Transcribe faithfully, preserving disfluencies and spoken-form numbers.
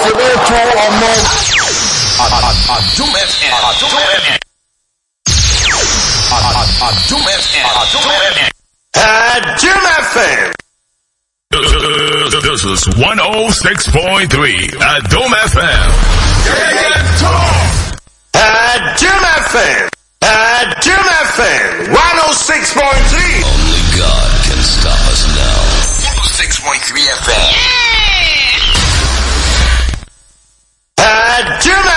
ètò ọmọ. Adum F M. Adum F M. Adum F M. Adum F M. Adum F M. This is one oh six point three Adum F M. Adum F M. Adum F M. one oh six point three. Only God can stop us now. one oh six point three F M. Adum